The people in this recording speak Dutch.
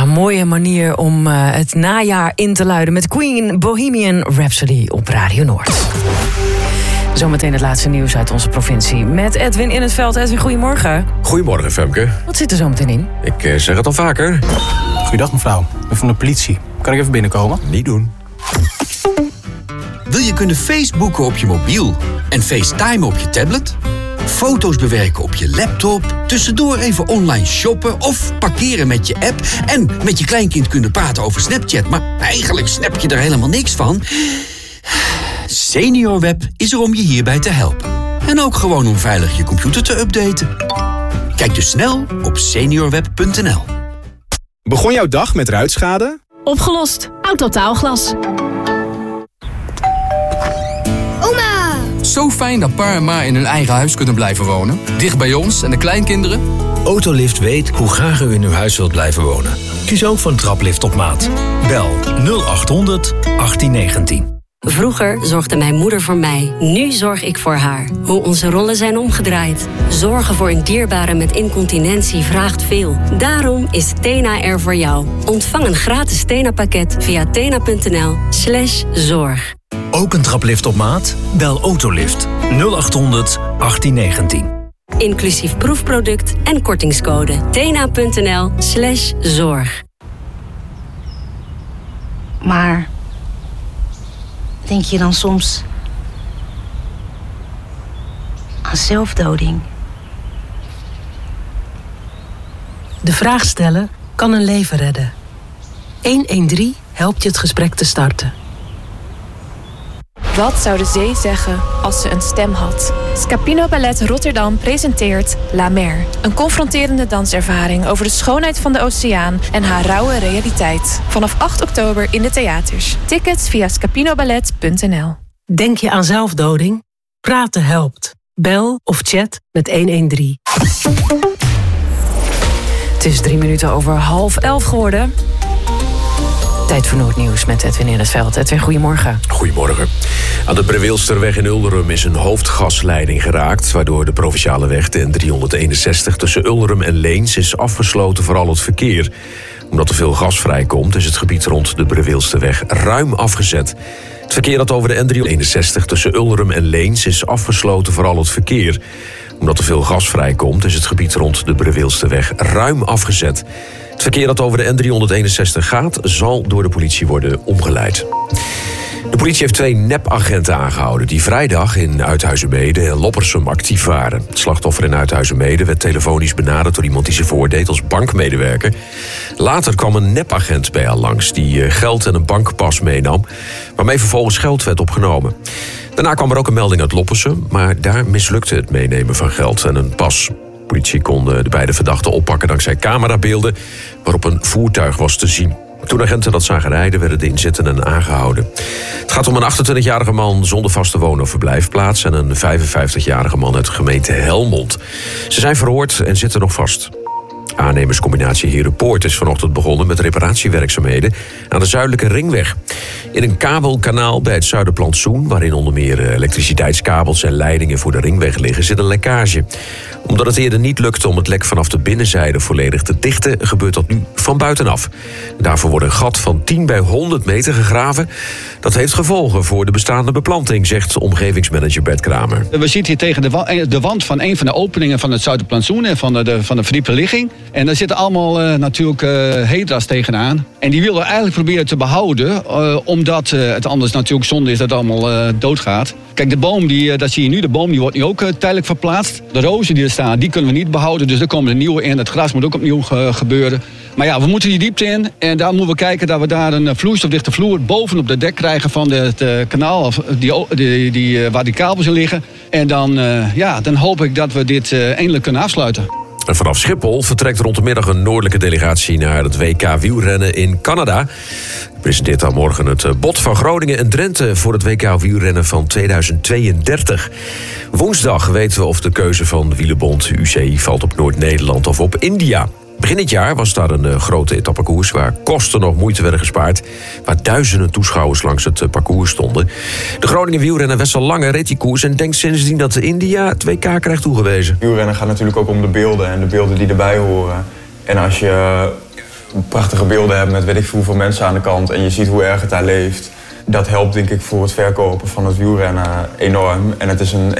een mooie manier om het najaar in te luiden met Queen Bohemian Rhapsody op Radio Noord. Zometeen het laatste nieuws uit onze provincie met Edwin in het veld. Edwin, goedemorgen. Goedemorgen, Femke. Wat zit er zometeen in? Ik zeg het al vaker. Goeiedag, mevrouw. Ik ben van de politie. Kan ik even binnenkomen? Niet doen. Wil je kunnen Facebooken op je mobiel en FaceTime op je tablet? Foto's bewerken op je laptop, tussendoor even online shoppen of parkeren met je app en met je kleinkind kunnen praten over Snapchat, maar eigenlijk snap je er helemaal niks van? SeniorWeb is er om je hierbij te helpen. En ook gewoon om veilig je computer te updaten. Kijk dus snel op seniorweb.nl. Begon jouw dag met ruitschade? Opgelost. Autotaalglas. Oma! Zo fijn dat pa en ma in hun eigen huis kunnen blijven wonen. Dicht bij ons en de kleinkinderen. Autolift weet hoe graag u in uw huis wilt blijven wonen. Kies ook voor een traplift op maat. Bel 0800 1819. Vroeger zorgde mijn moeder voor mij. Nu zorg ik voor haar. Hoe onze rollen zijn omgedraaid. Zorgen voor een dierbare met incontinentie vraagt veel. Daarom is Tena er voor jou. Ontvang een gratis Tena-pakket via tena.nl/zorg. Ook een traplift op maat? Bel Autolift 0800 1819. Inclusief proefproduct en kortingscode. tena.nl/zorg. Maar denk je dan soms aan zelfdoding? De vraag stellen kan een leven redden. 113 helpt je het gesprek te starten. Wat zou de zee zeggen als ze een stem had? Scapino Ballet Rotterdam presenteert La Mer. Een confronterende danservaring over de schoonheid van de oceaan en haar rauwe realiteit. Vanaf 8 oktober in de theaters. Tickets via scapinoballet.nl. Denk je aan zelfdoding? Praten helpt. Bel of chat met 113. Het is 3 minuten over 10:30 geworden. Tijd voor Noordnieuws met Edwin in het veld. Edwin, goedemorgen. Goedemorgen. Aan de Breweelsterweg in Ulrum is een hoofdgasleiding geraakt, waardoor de provinciale weg de N361 tussen Ulrum en Leens is afgesloten voor al het verkeer. Omdat er veel gas vrijkomt, is het gebied rond de Breweelsterweg ruim afgezet. Het verkeer dat over de N361 tussen Ulrum en Leens is afgesloten voor al het verkeer. Omdat er veel gas vrijkomt, is het gebied rond de Breweelsterweg ruim afgezet. Het verkeer dat over de N361 gaat, zal door de politie worden omgeleid. De politie heeft 2 nepagenten aangehouden die vrijdag in Uithuizermeeden en Loppersum actief waren. Het slachtoffer in Uithuizermeeden werd telefonisch benaderd door iemand die zich voordeed als bankmedewerker. Later kwam een nepagent bij haar langs die geld en een bankpas meenam, waarmee vervolgens geld werd opgenomen. Daarna kwam er ook een melding uit Loppersum, maar daar mislukte het meenemen van geld en een pas. De politie kon de beide verdachten oppakken dankzij camerabeelden waarop een voertuig was te zien. Toen agenten dat zagen rijden, werden de inzittenden aangehouden. Het gaat om een 28-jarige man zonder vaste woon- of verblijfplaats en een 55-jarige man uit de gemeente Helmond. Ze zijn verhoord en zitten nog vast. Aannemerscombinatie Herenpoort is vanochtend begonnen met reparatiewerkzaamheden aan de Zuidelijke Ringweg. In een kabelkanaal bij het Zuiderplantsoen, waarin onder meer elektriciteitskabels en leidingen voor de ringweg liggen, zit een lekkage. Omdat het eerder niet lukte om het lek vanaf de binnenzijde volledig te dichten, gebeurt dat nu van buitenaf. Daarvoor wordt een gat van 10 bij 100 meter gegraven. Dat heeft gevolgen voor de bestaande beplanting, zegt omgevingsmanager Bert Kramer. We zitten hier tegen de wand van een van de openingen van het Zuiderplantsoen en van de verdiepe ligging. En daar zitten allemaal natuurlijk hedras tegenaan. En die willen we eigenlijk proberen te behouden, omdat het anders natuurlijk zonde is dat het allemaal doodgaat. Kijk, de boom, dat zie je nu, de boom die wordt nu ook tijdelijk verplaatst. De rozen die er staan, die kunnen we niet behouden, dus er komen er nieuwe in. Het gras moet ook opnieuw gebeuren. Maar ja, we moeten die diepte in en daar moeten we kijken dat we daar een vloeistofdichte vloer bovenop de dek krijgen van het kanaal, waar die kabels in liggen. En dan hoop ik dat we dit eindelijk kunnen afsluiten. En vanaf Schiphol vertrekt rond de middag een noordelijke delegatie naar het WK wielrennen in Canada. Presenteert dan morgen het bod van Groningen en Drenthe voor het WK wielrennen van 2032. Woensdag weten we of de keuze van de wielerbond UCI valt op Noord-Nederland of op India. Begin dit jaar was daar een grote etappekoers waar kosten nog moeite werden gespaard, waar duizenden toeschouwers langs het parcours stonden. De Groningen wielrenner Wessel Lange reed die koers en denkt sindsdien dat India het WK krijgt toegewezen. Wielrennen gaat natuurlijk ook om de beelden en de beelden die erbij horen. En als je prachtige beelden hebt met weet ik veel hoeveel mensen aan de kant en je ziet hoe erg het daar leeft. Dat helpt denk ik voor het verkopen van het wielrennen enorm. En het is een